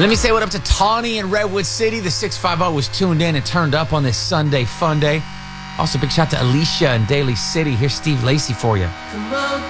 Let me say what up to Tawny in Redwood City. The 650 was tuned in and turned up on this Sunday fun day. Also, big shout to Alicia in Daly City. Here's Steve Lacy for you. Come on,